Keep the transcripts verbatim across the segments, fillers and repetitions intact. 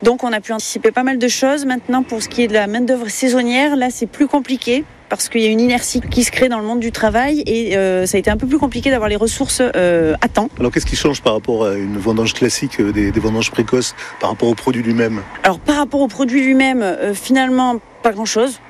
Donc on a pu anticiper pas mal de choses. Maintenant, pour ce qui est de la main-d'œuvre saisonnière, là c'est plus compliqué parce qu'il y a une inertie qui se crée dans le monde du travail et euh, ça a été un peu plus compliqué d'avoir les ressources euh, à temps. Alors qu'est-ce qui change par rapport à une vendange classique, des, des vendanges précoces, par rapport au produit lui-même ? Alors par rapport au produit lui-même, euh, finalement, pas grand-chose.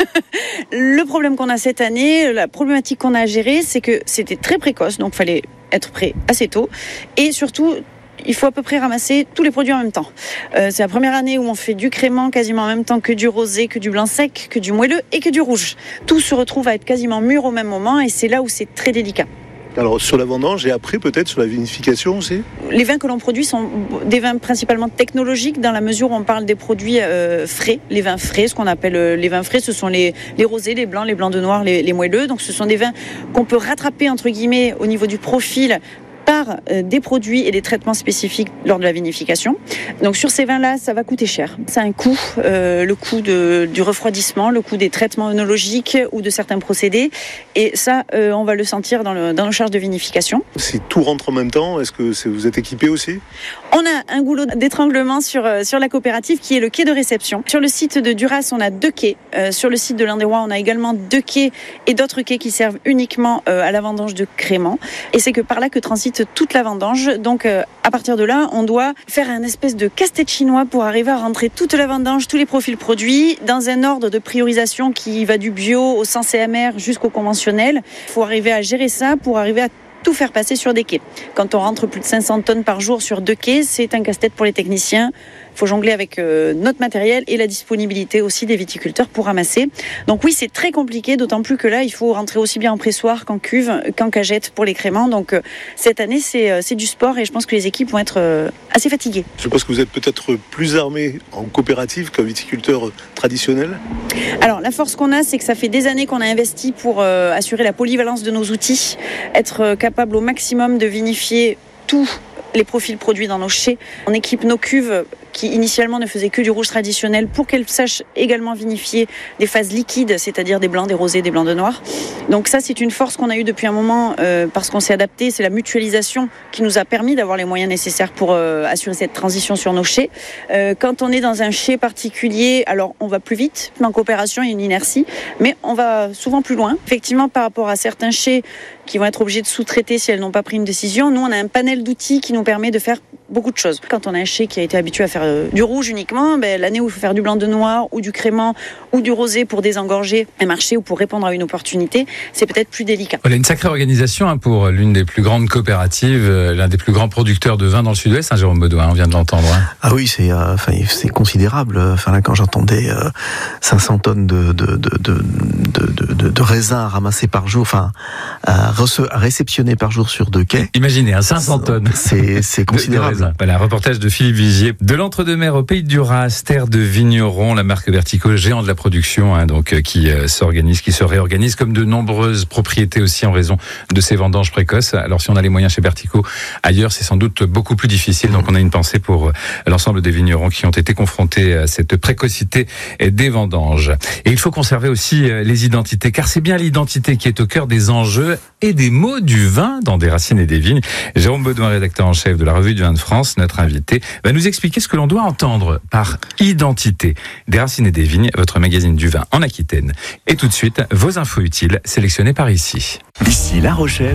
Le problème qu'on a cette année, la problématique qu'on a à gérer, c'est que c'était très précoce, donc il fallait être prêt assez tôt. Et surtout, il faut à peu près ramasser tous les produits en même temps. Euh, c'est la première année où on fait du crément quasiment en même temps que du rosé, que du blanc sec, que du moelleux et que du rouge. Tout se retrouve à être quasiment mûr au même moment et c'est là où c'est très délicat. Alors sur la vendange et après peut-être sur la vinification aussi ? Les vins que l'on produit sont des vins principalement technologiques dans la mesure où on parle des produits euh, frais, les vins frais, ce qu'on appelle euh, les vins frais, ce sont les, les rosés, les blancs, les blancs de noir, les, les moelleux. Donc ce sont des vins qu'on peut rattraper entre guillemets au niveau du profil par euh, des produits et des traitements spécifiques lors de la vinification. Donc sur ces vins-là, ça va coûter cher. Ça a un coût, euh, le coût de, du refroidissement, le coût des traitements œnologiques ou de certains procédés. Et ça, euh, on va le sentir dans, le, dans nos charges de vinification. Si tout rentre en même temps, est-ce que c'est, vous êtes équipé aussi ? On a un goulot d'étranglement sur, euh, sur la coopérative qui est le quai de réception. Sur le site de Duras, on a deux quais. Euh, sur le site de l'Indérois, on a également deux quais et d'autres quais qui servent uniquement euh, à la vendange de crément. Et c'est que par là que transite toute la vendange. Donc euh, à partir de là, on doit faire un espèce de casse-tête chinois pour arriver à rentrer toute la vendange, tous les profils produits, dans un ordre de priorisation qui va du bio au sans C M R jusqu'au conventionnel. Il faut arriver à gérer ça pour arriver à tout faire passer sur des quais. Quand on rentre plus de cinq cents tonnes par jour sur deux quais, c'est un casse-tête pour les techniciens. Il faut jongler avec euh, notre matériel et la disponibilité aussi des viticulteurs pour ramasser. Donc oui, c'est très compliqué, d'autant plus que là, il faut rentrer aussi bien en pressoir qu'en cuve, qu'en cagette pour les créments. Donc euh, cette année, c'est, euh, c'est du sport et je pense que les équipes vont être euh, assez fatiguées. Je pense que vous êtes peut-être plus armés en coopérative qu'un viticulteur traditionnel. Alors la force qu'on a, c'est que ça fait des années qu'on a investi pour euh, assurer la polyvalence de nos outils, être euh, capable au maximum de vinifier tout les profils produits dans nos chais. On équipe nos cuves qui initialement ne faisaient que du rouge traditionnel pour qu'elles sachent également vinifier des phases liquides, c'est-à-dire des blancs, des rosés, des blancs de noir. Donc ça, c'est une force qu'on a eue depuis un moment euh, parce qu'on s'est adapté. C'est la mutualisation qui nous a permis d'avoir les moyens nécessaires pour euh, assurer cette transition sur nos chais. Euh, quand on est dans un chai particulier, alors on va plus vite. En coopération, il y a une inertie, mais on va souvent plus loin. Effectivement, par rapport à certains chais qui vont être obligés de sous-traiter si elles n'ont pas pris une décision, nous, on a un panel d'outils qui nous permet de faire beaucoup de choses. Quand on a un chai qui a été habitué à faire euh, du rouge uniquement, ben, l'année où il faut faire du blanc de noir ou du crément ou du rosé pour désengorger un marché ou pour répondre à une opportunité, c'est peut-être plus délicat. Voilà une sacrée organisation hein, pour l'une des plus grandes coopératives, euh, l'un des plus grands producteurs de vin dans le sud-ouest, hein, Jérôme Baudouin, on vient de l'entendre. Hein. Ah oui, c'est, euh, c'est considérable. Enfin, là, quand j'entendais euh, cinq cents tonnes de, de, de, de, de, de, de raisins ramassés par jour, enfin, à, rece- à réceptionner par jour sur deux quais. Imaginez, hein, cinq cents tonnes. C'est, c'est considérable. De, de voilà, un reportage de Philippe Vigier. De l'Entre-deux-Mers au Pays de Duras, terre de vignerons, la marque Vertico, géant de la production, hein, donc euh, qui euh, s'organise, qui se réorganise, comme de nombreuses propriétés aussi en raison de ces vendanges précoces. Alors si on a les moyens chez Vertico, ailleurs c'est sans doute beaucoup plus difficile. Donc on a une pensée pour euh, l'ensemble des vignerons qui ont été confrontés à cette précocité des vendanges. Et il faut conserver aussi euh, les identités, car c'est bien l'identité qui est au cœur des enjeux et des mots du vin dans Des Racines et des Vignes. Jérôme Baudouin, rédacteur en chef de la Revue du Vin de France, notre invité, va nous expliquer ce que l'on doit entendre par identité. Des Racines et des Vignes, votre magazine du vin en Aquitaine. Et tout de suite, vos infos utiles sélectionnées par ici. Ici La Rochelle,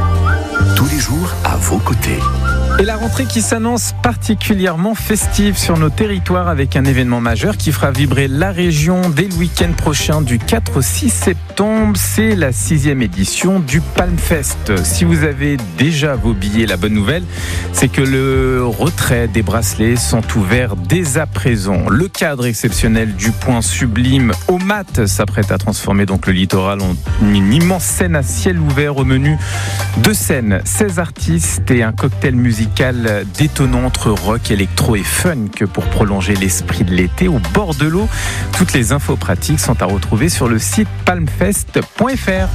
tous les jours à vos côtés. Et la rentrée qui s'annonce particulièrement festive sur nos territoires avec un événement majeur qui fera vibrer la région dès le week-end prochain du quatre au six septembre. C'est la sixième édition du Palmfest. Si vous avez déjà vos billets, la bonne nouvelle, c'est que le retrait des bracelets sont ouverts dès à présent. Le cadre exceptionnel du Point Sublime au Mat s'apprête à transformer donc le littoral en une immense scène à ciel ouvert au menu. Deux scènes, seize artistes et un cocktail musical détonnant entre rock, électro et funk pour prolonger l'esprit de l'été au bord de l'eau. Toutes les infos pratiques sont à retrouver sur le site palmfest point f r.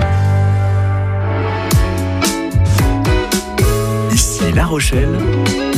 Ici La Rochelle,